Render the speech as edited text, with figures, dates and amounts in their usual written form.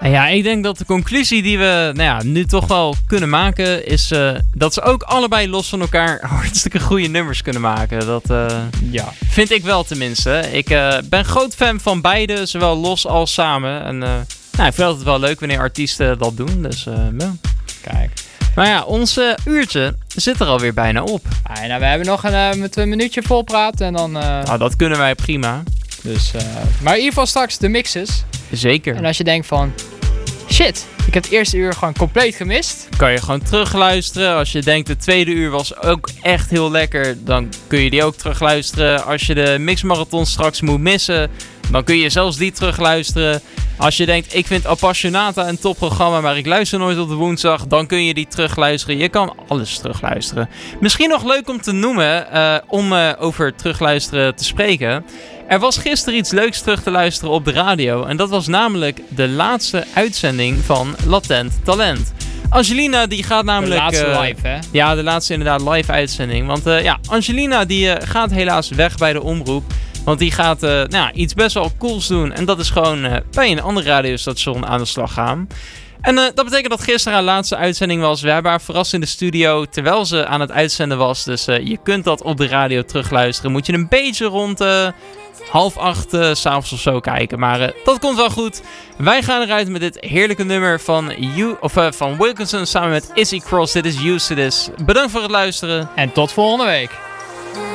En ja, ik denk dat de conclusie die we nu toch wel kunnen maken is dat ze ook allebei los van elkaar hartstikke goede nummers kunnen maken. Dat vind ik wel tenminste. Ik ben groot fan van beide, zowel los als samen. En ik vind het wel leuk wanneer artiesten dat doen. Dus Kijk. Maar ja, ons uurtje zit er alweer bijna op. We hebben nog met een minuutje volpraten en dan... dat kunnen wij prima. Dus, maar in ieder geval straks de mixes. Zeker. En als je denkt van... Shit, ik heb het eerste uur gewoon compleet gemist. Kan je gewoon terugluisteren. Als je denkt de tweede uur was ook echt heel lekker, dan kun je die ook terugluisteren. Als je de mixmarathon straks moet missen, dan kun je zelfs die terugluisteren. Als je denkt, ik vind Appassionata een topprogramma, maar ik luister nooit op de woensdag, dan kun je die terugluisteren. Je kan alles terugluisteren. Misschien nog leuk om te noemen, om over terugluisteren te spreken. Er was gisteren iets leuks terug te luisteren op de radio. En dat was namelijk de laatste uitzending van Latent Talent. Angelina die gaat namelijk... De laatste live, hè? Ja, de laatste inderdaad live uitzending. Want Angelina die gaat helaas weg bij de omroep. Want die gaat iets best wel cools doen. En dat is gewoon bij een ander radiostation aan de slag gaan. En dat betekent dat gisteren haar laatste uitzending was. We hebben haar verrast in de studio terwijl ze aan het uitzenden was. Dus je kunt dat op de radio terugluisteren. Moet je een beetje rond 7:30 s'avonds of zo kijken. Maar dat komt wel goed. Wij gaan eruit met dit heerlijke nummer van Wilkinson samen met Izzy Cross. Dit is Used to This. Bedankt voor het luisteren. En tot volgende week.